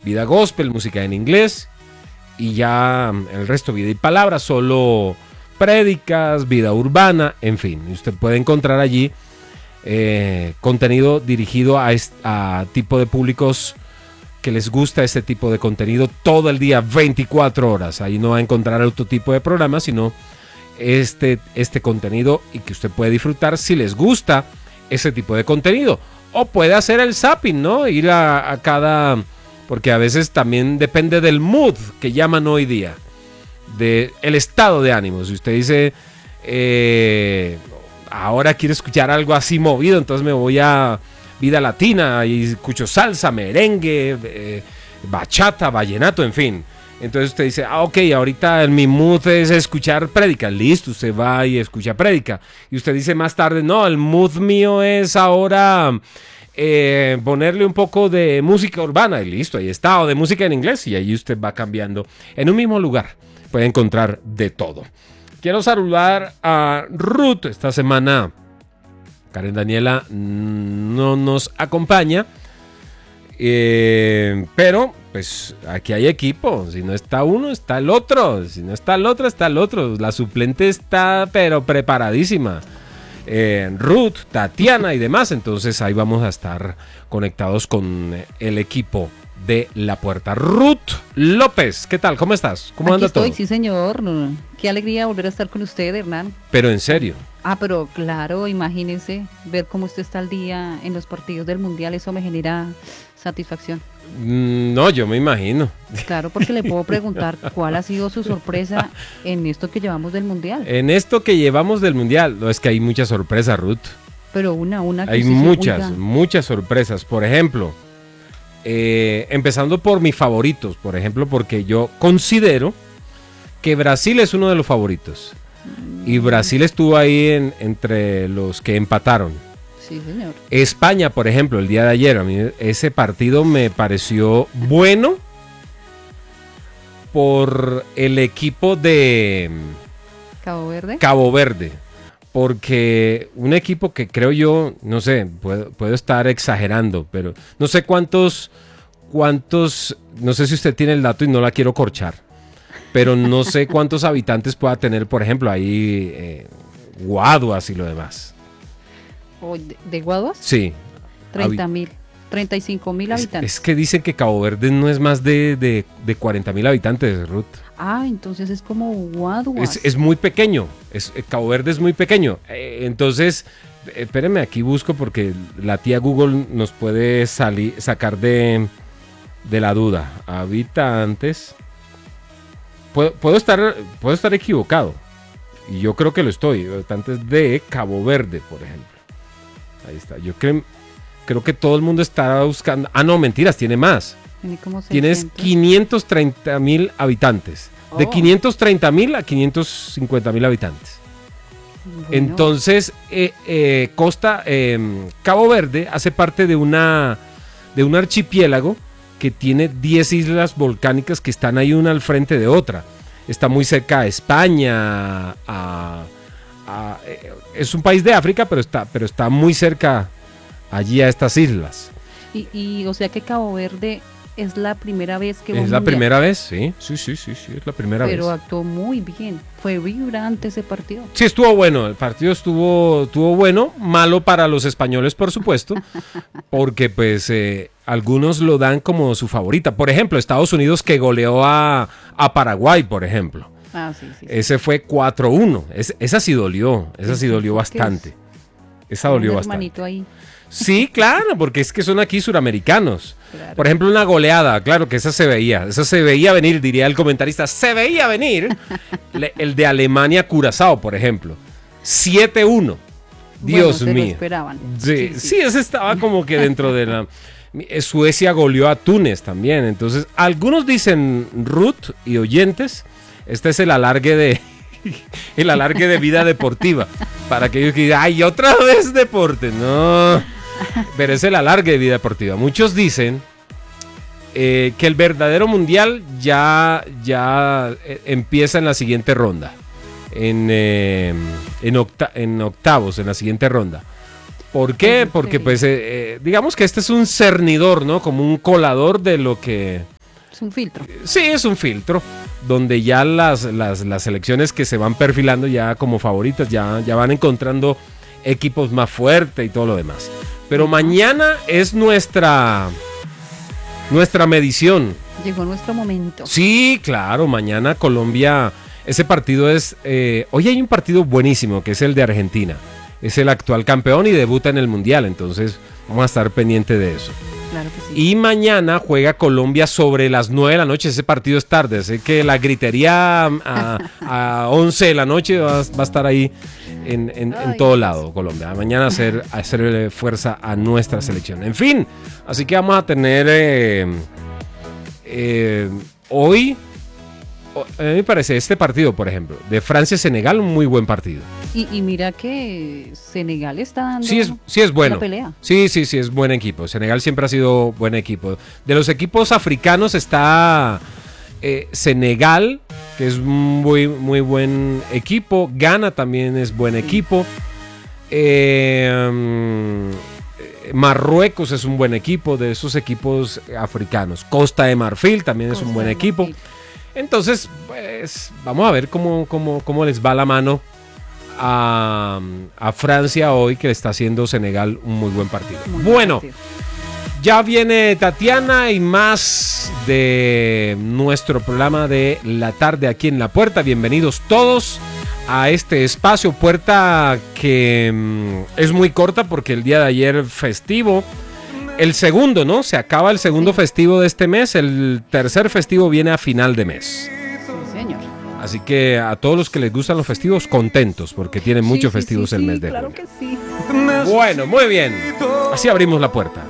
vida gospel, música en inglés, y ya el resto vida y palabra, solo prédicas, vida urbana, en fin. Usted puede encontrar allí contenido dirigido a tipo de públicos que les gusta este tipo de contenido todo el día, 24 horas. Ahí no va a encontrar otro tipo de programa, sino este contenido, y que usted puede disfrutar si les gusta ese tipo de contenido. O puede hacer el zapping, ¿no? Ir a cada... Porque a veces también depende del mood que llaman hoy día, del estado de ánimo. Si usted dice, ahora quiero escuchar algo así movido, entonces me voy a vida latina y escucho salsa, merengue, bachata, vallenato, en fin. Entonces usted dice, ok, ahorita mi mood es escuchar prédica. Listo, usted va y escucha prédica. Y usted dice más tarde, no, el mood mío es ahora ponerle un poco de música urbana. Y listo, ahí está. O de música en inglés. Y ahí usted va cambiando. En un mismo lugar puede encontrar de todo. Quiero saludar a Ruth. Esta semana Karen Daniela no nos acompaña. Pero pues aquí hay equipo. Si no está uno, está el otro. Si no está el otro, está el otro. La suplente está pero preparadísima, Ruth, Tatiana y demás. Entonces ahí vamos a estar conectados con el equipo de La Puerta. Ruth López, ¿qué tal? ¿Cómo estás? ¿Cómo anda todo? Aquí estoy, sí señor. Qué alegría volver a estar con usted, Hernán. Pero en serio. Pero claro, imagínense ver cómo usted está al día en los partidos del Mundial. Eso me genera satisfacción. No, yo me imagino. Claro, porque le puedo preguntar cuál ha sido su sorpresa en esto que llevamos del Mundial. En esto que llevamos del Mundial, no, es que hay muchas sorpresas, Ruth. Pero una que hay muchas sorpresas. Por ejemplo, empezando por mis favoritos, por ejemplo, porque yo considero que Brasil es uno de los favoritos. Y Brasil estuvo ahí entre los que empataron. Sí, señor. España, por ejemplo, el día de ayer, a mí ese partido me pareció bueno por el equipo de Cabo Verde. Porque un equipo que creo yo, no sé, puedo estar exagerando, pero no sé cuántos, no sé si usted tiene el dato y no la quiero corchar, pero no sé cuántos habitantes pueda tener, por ejemplo, ahí Guaduas y lo demás. ¿De Guaduas? Sí. 30.000, 35.000 habitantes. Es que dicen que Cabo Verde no es más de 40.000 habitantes, Ruth. Entonces es como Guaduas. Es muy pequeño. Cabo Verde es muy pequeño. Entonces, espérenme, aquí busco porque la tía Google nos puede sacar de la duda. Habitantes. Puedo estar equivocado. Y yo creo que lo estoy. Habitantes de Cabo Verde, por ejemplo. Ahí está. Yo creo que todo el mundo está buscando. No, mentiras, tiene más. Tienes 530.000 habitantes. De 530.000 a 550.000 habitantes. Bueno. Entonces, Cabo Verde hace parte de un archipiélago que tiene 10 islas volcánicas que están ahí una al frente de otra. Está muy cerca a España, es un país de África, pero está muy cerca allí a estas islas. Y o sea que Cabo Verde es la primera vez que... ¿Es la primera vez? Sí, es la primera vez. Pero actuó muy bien, fue vibrante ese partido. Sí, estuvo bueno, el partido estuvo bueno, malo para los españoles, por supuesto, porque pues algunos lo dan como su favorita. Por ejemplo, Estados Unidos, que goleó a Paraguay, por ejemplo. Sí. Ese fue 4-1, esa sí dolió, bastante. Esa dolió bastante. Hermanito ahí. Sí, claro, porque es que son aquí suramericanos. Claro. Por ejemplo, una goleada, claro que esa se veía venir, diría el comentarista, se veía venir. El de Alemania-Curazao, por ejemplo, 7-1. Dios mío. Lo esperaban. Sí, ese estaba como que dentro de la... Suecia goleó a Túnez también. Entonces, algunos dicen, Ruth y oyentes, este es el alargue de vida deportiva. Para aquellos que digan, ¡ay, otra vez deporte! No, pero es el alargue de vida deportiva. Muchos dicen que el verdadero mundial ya empieza en la siguiente ronda. En octavos, en la siguiente ronda. ¿Por qué? Porque pues digamos que este es un cernidor, ¿no? Como un colador de lo que Es un filtro. Sí, es un filtro, donde ya las selecciones que se van perfilando ya como favoritas, ya van encontrando equipos más fuertes y todo lo demás. Pero mañana es nuestra medición. Llegó nuestro momento. Sí, claro, mañana Colombia, ese partido es... hoy hay un partido buenísimo, que es el de Argentina. Es el actual campeón y debuta en el Mundial, entonces vamos a estar pendientes de eso. Claro que sí. Y mañana juega Colombia sobre las 9 de la noche. Ese partido es tarde, así que la gritería a 11 de la noche va a estar ahí en todo lado, Colombia. Mañana hacer fuerza a nuestra selección. En fin, así que vamos a tener hoy, a mí me parece este partido, por ejemplo, de Francia-Senegal, un muy buen partido. Y mira que Senegal está dando Sí es bueno. la pelea. Sí, es buen equipo. Senegal siempre ha sido buen equipo. De los equipos africanos está Senegal, que es un muy buen equipo. Ghana también es buen equipo. Marruecos es un buen equipo, de esos equipos africanos. Costa de Marfil también es un buen equipo. Entonces, pues, vamos a ver cómo les va la mano a Francia hoy, que le está haciendo Senegal un muy buen partido. Bueno, ya viene Tatiana y más de nuestro programa de la tarde aquí en La Puerta. Bienvenidos todos a este espacio, puerta que es muy corta porque el día de ayer festivo. El segundo, ¿no? Se acaba el segundo festivo de este mes. El tercer festivo viene a final de mes. Sí, señor. Así que a todos los que les gustan los festivos, contentos, porque tienen muchos festivos el mes de claro junio. que sí. Bueno, muy bien. Así abrimos la puerta.